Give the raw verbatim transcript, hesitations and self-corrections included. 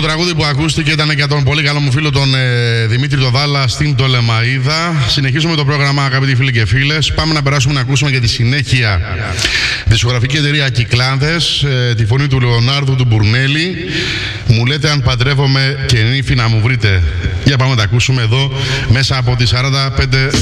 τραγούδι που ακούστηκε ήταν για τον πολύ καλό μου φίλο τον ε, Δημήτρη Δοδάλα στην Τολεμαΐδα. Συνεχίζουμε το πρόγραμμα, αγαπητοί φίλοι και φίλες. Πάμε να περάσουμε να ακούσουμε για τη συνέχεια δισκογραφική εταιρεία Κυκλάδες, ε, τη φωνή του Λεωνάρδου του Μπουρνέλη. Μου λέτε αν παντρεύομαι και νύφη να μου βρείτε. Για πάμε να τα ακούσουμε εδώ μέσα από τις σαράντα πέντε